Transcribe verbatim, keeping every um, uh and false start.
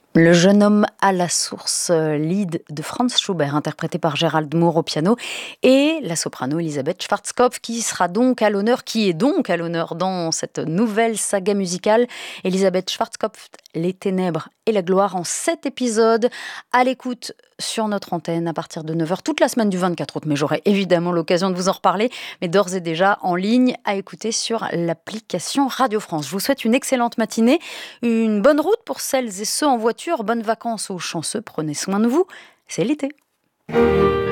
Le jeune homme à la source, lead de Franz Schubert, interprété par Gérald Moore au piano, et la soprano Elisabeth Schwarzkopf, qui sera donc à l'honneur, qui est donc à l'honneur dans cette nouvelle saga musicale. Elisabeth Schwarzkopf, Les Ténèbres et la Gloire, en sept épisodes, à l'écoute sur notre antenne à partir de neuf heures toute la semaine du vingt-quatre août, mais j'aurai évidemment l'occasion de vous en reparler, mais d'ores et déjà en ligne à écouter sur l'application Radio France. Je vous souhaite une excellente matinée, une bonne route pour celles et ceux en voiture, bonnes vacances aux chanceux, prenez soin de vous, c'est l'été.